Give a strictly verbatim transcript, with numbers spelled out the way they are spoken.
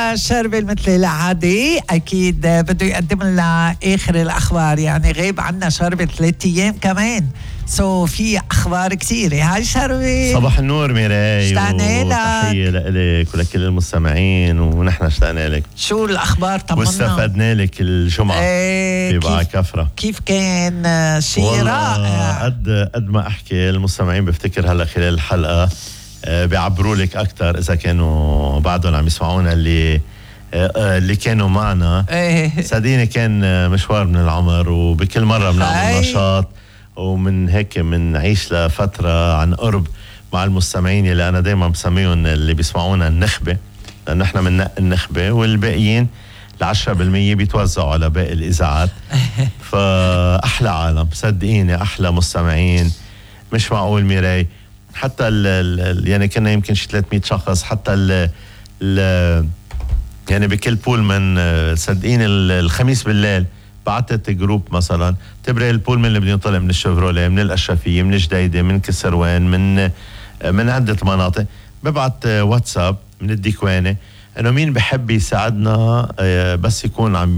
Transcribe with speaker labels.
Speaker 1: شربل مثل العادي أكيد بده يقدم لنا آخر الأخبار، يعني غيب عنا شربل ثلاثة أيام كمان، سو في أخبار كثيرة. هاي شربل،
Speaker 2: صباح النور ميراي،
Speaker 1: اشتقنا لك،
Speaker 2: وتحية لك ولكل المستمعين، ونحن اشتقنا لك.
Speaker 1: شو الأخبار؟ طمنا
Speaker 2: واستفدنا لك الجمعة
Speaker 1: ايه
Speaker 2: في بعد كفرة.
Speaker 1: كيف كان؟ شيء رائع.
Speaker 2: قد قد ما أحكي المستمعين بفتكر هلا خلال الحلقة بيعبروا لك أكتر إذا كانوا بعدهم عم يسمعونا اللي اللي كانوا معنا.
Speaker 1: ايه
Speaker 2: صدقيني كان مشوار من العمر، وبكل مرة بنعمل نشاط، ومن هيك منعيش لفترة عن قرب مع المستمعين اللي أنا دايما بسميهم اللي بيسمعونا النخبة، لأن احنا من النخبة، والباقيين العشرة بالمية بيتوزعوا على باقي الإذاعات. فأحلى عالم، صدقيني أحلى مستمعين، مش معقول ميراي. حتى ال ال يعني كنا يمكن شي ثلاثمية شخص، حتى ال ال يعني بكل بولمان. صدقيني الخميس بالليل بعتت جروب مثلا تبري البولمان اللي بدنا نطلع من الشفروليه، من الأشرفية، من جديدة، من كسروان، من من عدة مناطق، ببعت واتساب من الديكوانة انه مين بحب يساعدنا بس يكون عم